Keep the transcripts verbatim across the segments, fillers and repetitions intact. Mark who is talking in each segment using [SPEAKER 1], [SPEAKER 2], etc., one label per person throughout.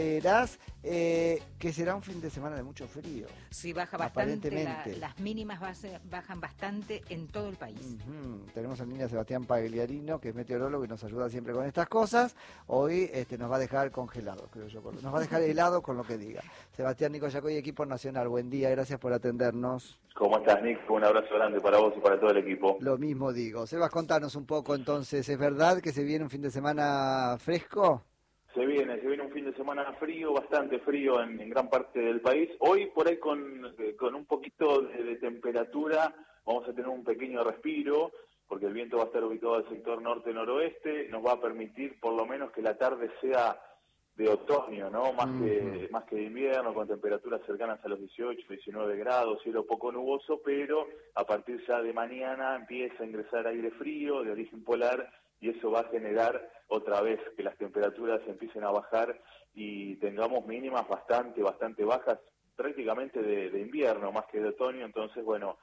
[SPEAKER 1] primaveras, eh, que será un fin de semana de mucho frío.
[SPEAKER 2] Sí, baja bastante, la, las mínimas base, bajan bastante en todo el país.
[SPEAKER 1] Uh-huh. Tenemos en línea a Sebastián Pagliarino, que es meteorólogo y nos ayuda siempre con estas cosas. Hoy este, nos va a dejar congelados, creo yo. Nos va a dejar helado con lo que diga. Sebastián, Nico Yacoy, equipo nacional, buen día, gracias por atendernos.
[SPEAKER 3] ¿Cómo estás, Nick? Un abrazo grande para vos y para todo el equipo.
[SPEAKER 1] Lo mismo digo. Sebas, contanos un poco entonces, ¿es verdad que se viene un fin de semana fresco?
[SPEAKER 3] Se viene, se viene un fin de semana frío, bastante frío en, en gran parte del país. Hoy por ahí con, con un poquito de, de temperatura vamos a tener un pequeño respiro, porque el viento va a estar ubicado al sector norte-noroeste, nos va a permitir por lo menos que la tarde sea de otoño, ¿no? Más uh-huh. que más que de invierno, con temperaturas cercanas a los dieciocho, diecinueve grados, cielo poco nuboso, pero a partir ya de mañana empieza a ingresar aire frío de origen polar y eso va a generar otra vez que las temperaturas empiecen a bajar y tengamos mínimas bastante, bastante bajas, prácticamente de, de invierno más que de otoño. Entonces, bueno,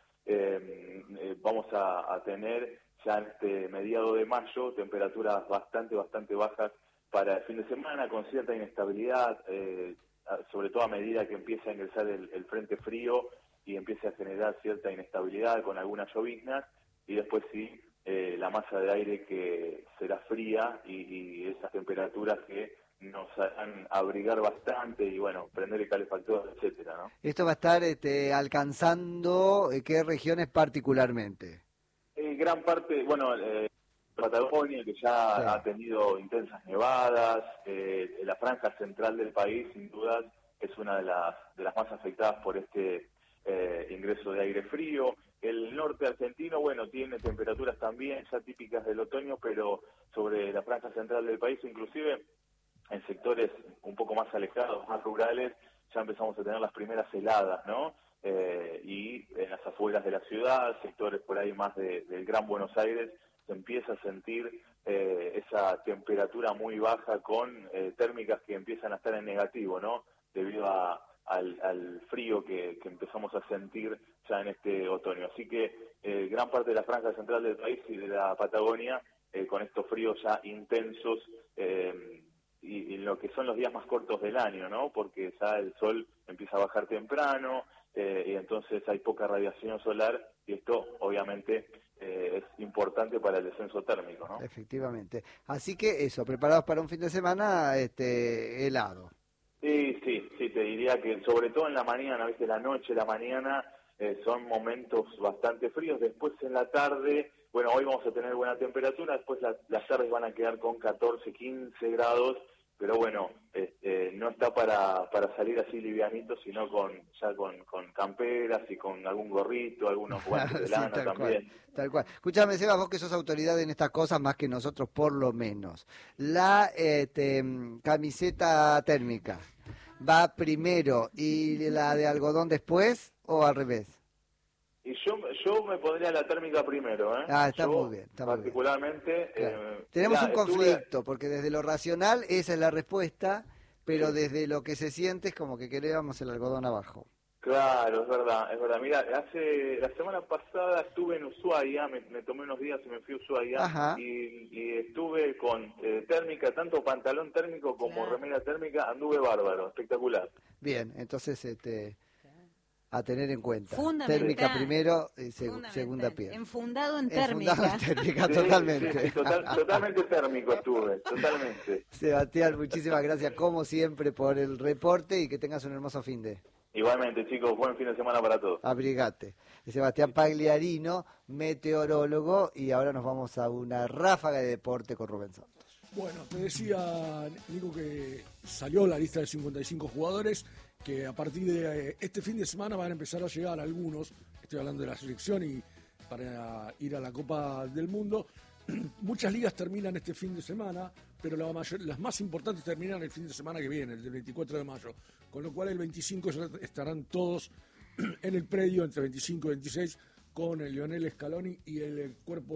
[SPEAKER 3] eh, eh, vamos a, a tener ya en este mediado de mayo temperaturas bastante, bastante bajas para el fin de semana, con cierta inestabilidad, eh, sobre todo a medida que empieza a ingresar el, el frente frío y empieza a generar cierta inestabilidad con algunas lloviznas, y después sí, eh, la masa de aire que será fría y, y esas temperaturas que nos harán abrigar bastante y, bueno, prender el calefactor, etcétera, ¿no?
[SPEAKER 1] Esto va a estar este, alcanzando, eh, ¿qué regiones particularmente?
[SPEAKER 3] Eh, gran parte, bueno... Eh, Patagonia, que ya sí. ha tenido intensas nevadas, eh, la franja central del país, sin dudas, es una de las de las más afectadas por este eh, ingreso de aire frío. El norte argentino, bueno, tiene temperaturas también ya típicas del otoño, pero sobre la franja central del país, inclusive en sectores un poco más alejados, más rurales, ya empezamos a tener las primeras heladas, ¿no? Eh, y en las afueras de la ciudad, sectores por ahí más de, del Gran Buenos Aires, se empieza a sentir eh, esa temperatura muy baja con eh, térmicas que empiezan a estar en negativo, ¿no? Debido a, al, al frío que, que empezamos a sentir ya en este otoño. Así que eh, gran parte de la franja central del país y de la Patagonia, eh, con estos fríos ya intensos, eh, y, y lo que son los días más cortos del año, ¿no? Porque ya el sol empieza a bajar temprano, eh, y entonces hay poca radiación solar, y esto obviamente eh, es importante para el descenso térmico, ¿no?
[SPEAKER 1] Efectivamente. Así que eso, preparados para un fin de semana este helado.
[SPEAKER 3] Sí, sí, sí, te diría que sobre todo en la mañana, ¿viste? La noche, la mañana, eh, son momentos bastante fríos. Después en la tarde, bueno, hoy vamos a tener buena temperatura, después la, las tardes van a quedar con catorce, quince grados, pero bueno, este, no está para, para salir así livianito, sino con ya con, con camperas y con algún gorrito, algunos guantes de lana, sí, tal también.
[SPEAKER 1] Cual, tal cual. Escuchame, Seba, vos que sos autoridad en estas cosas más que nosotros, por lo menos. La este, camiseta térmica, ¿va primero y la de algodón después o al revés?
[SPEAKER 3] Y yo yo me pondría la térmica primero, ¿eh?
[SPEAKER 1] Ah, está
[SPEAKER 3] yo,
[SPEAKER 1] muy bien. Está
[SPEAKER 3] particularmente...
[SPEAKER 1] muy bien. Claro.
[SPEAKER 3] Eh,
[SPEAKER 1] Tenemos
[SPEAKER 3] mirá,
[SPEAKER 1] un conflicto,
[SPEAKER 3] estuve...
[SPEAKER 1] porque desde lo racional esa es la respuesta, pero sí. Desde lo que se siente es como que queríamos el algodón abajo.
[SPEAKER 3] Claro, es verdad, es verdad. Mira, hace la semana pasada estuve en Ushuaia, me, me tomé unos días y me fui a Ushuaia, y, y estuve con eh, térmica, tanto pantalón térmico como claro. remera térmica, anduve bárbaro, espectacular.
[SPEAKER 1] Bien, entonces este a tener en cuenta. Térmica primero y seg segunda piel.
[SPEAKER 2] Enfundado en térmica.
[SPEAKER 1] Enfundado en térmica,
[SPEAKER 3] sí,
[SPEAKER 1] totalmente.
[SPEAKER 3] Sí, sí, total, totalmente térmico estuve, totalmente.
[SPEAKER 1] Sebastián, muchísimas gracias como siempre por el reporte y que tengas un hermoso fin de.
[SPEAKER 3] Igualmente, chicos, buen fin de semana para todos.
[SPEAKER 1] Abrigate. Sebastián Pagliarino, meteorólogo, y ahora nos vamos a una ráfaga de deporte con Rubén Santos.
[SPEAKER 4] Bueno, te decía, Nico, que salió la lista de cincuenta y cinco jugadores, que a partir de este fin de semana van a empezar a llegar algunos, estoy hablando de la selección y para ir a la Copa del Mundo. Muchas ligas terminan este fin de semana, pero la mayor, las más importantes terminan el fin de semana que viene, el del veinticuatro de mayo, con lo cual el veinticinco ya estarán todos en el predio entre veinticinco y veintiséis con el Lionel Scaloni y el cuerpo